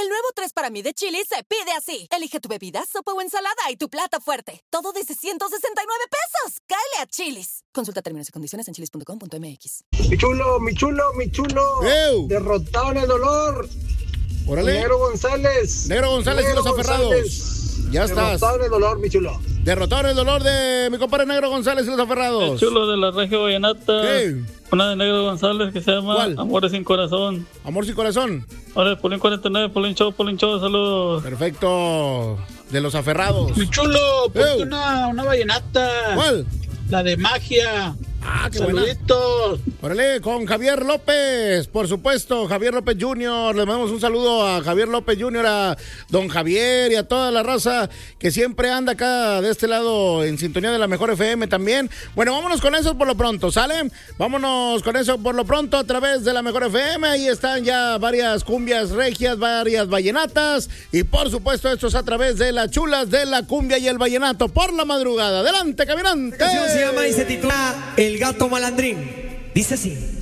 El nuevo 3 para mí de Chili's se pide así. Elige tu bebida, sopa o ensalada y tu plato fuerte. Todo desde 169 pesos. ¡Cáele a Chili's! Consulta términos y condiciones en chili's.com.mx. Mi chulo, mi chulo, mi chulo. ¡Ew! Derrotado en el dolor. ¡Órale! Negro González. Negro González y los aferrados. Ya estás. Derrotado en el dolor, mi chulo. Derrotado en el dolor de mi compadre Negro González y los aferrados. El chulo de la región vallenata. ¿Qué? Una de Negro González que se llama ¿Cuál? Amores sin Corazón. Amor sin corazón. Hola, Polín 49, Polín Show, saludos. Perfecto. De los aferrados. Mi chulo, ponte ¡Ew! una vallenata. ¿Cuál? La de magia. Ah, qué buena. Saluditos. Órale, con Javier López, por supuesto, Javier López Jr. Le mandamos un saludo a Javier López Jr., a don Javier y a toda la raza que siempre anda acá de este lado en sintonía de la Mejor FM también. Bueno, vámonos con eso por lo pronto, ¿sale? Vámonos con eso por lo pronto a través de la Mejor FM. Ahí están ya varias cumbias regias, varias vallenatas y por supuesto esto es a través de las chulas de la cumbia y el vallenato por la madrugada. ¡Adelante, caminante! La canción se llama y se titula El Gato Malandrín. Dice así.